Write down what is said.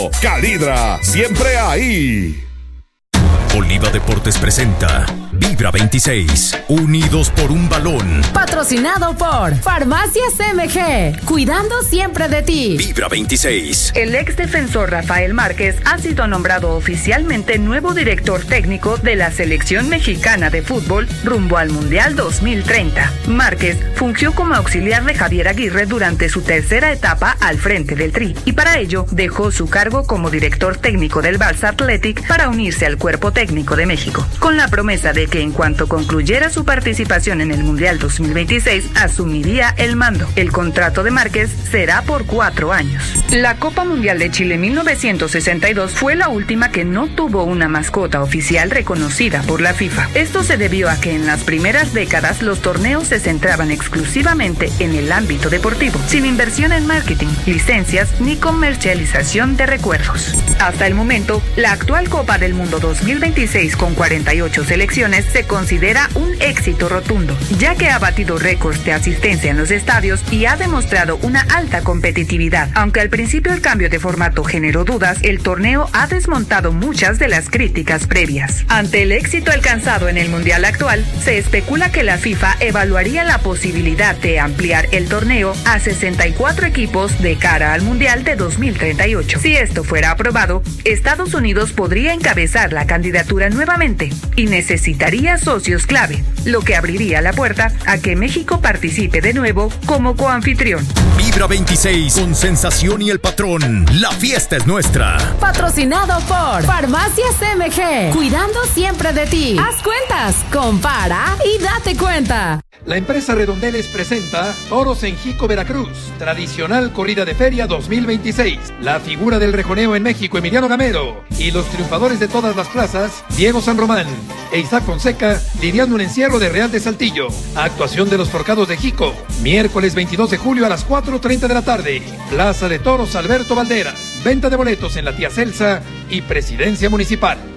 Calidra, siempre ahí. Oliva Deportes presenta Vibra 26, unidos por un balón. Patrocinado por Farmacias MG, cuidando siempre de ti. Vibra 26. El ex defensor Rafael Márquez ha sido nombrado oficialmente nuevo director técnico de la selección mexicana de fútbol rumbo al Mundial 2030. Márquez fungió como auxiliar de Javier Aguirre durante su tercera etapa al frente del Tri y para ello dejó su cargo como director técnico del Barça Athletic para unirse al cuerpo técnico de México, con la promesa de que en cuanto concluyera su participación en el Mundial 2026 asumiría el mando. El contrato de Márquez será por 4 años. La Copa Mundial de Chile 1962 fue la última que no tuvo una mascota oficial reconocida por la FIFA. Esto se debió a que en las primeras décadas los torneos se centraban exclusivamente en el ámbito deportivo, sin inversión en marketing, licencias ni comercialización de recuerdos. Hasta el momento, la actual Copa del Mundo 2026 con 48 selecciones se considera un éxito rotundo, ya que ha batido récords de asistencia en los estadios y ha demostrado una alta competitividad. Aunque al principio el cambio de formato generó dudas, el torneo ha desmontado muchas de las críticas previas. Ante el éxito alcanzado en el Mundial actual, se especula que la FIFA evaluaría la posibilidad de ampliar el torneo a 64 equipos de cara al Mundial de 2038. Si esto fuera aprobado, Estados Unidos podría encabezar la candidatura nuevamente y necesitaría socios clave, lo que abriría la puerta a que México participe de nuevo como coanfitrión. Vibra 26 con Sensación y el Patrón. La fiesta es nuestra. Patrocinado por Farmacias MG, cuidando siempre de ti. Haz cuentas, compara y date cuenta. La empresa Redondeles presenta Toros en Jico, Veracruz, tradicional corrida de feria 2026. La figura del rejoneo en México, Emiliano Gamero, y los triunfadores de todas las plazas, Diego San Román e Isaac Fonseca, lidiando un encierro de Real de Saltillo. Actuación de los Forcados de Jico, miércoles 22 de julio a las 4:30 de la tarde. Plaza de Toros Alberto Valderas. Venta de boletos en la Tía Celsa y Presidencia Municipal.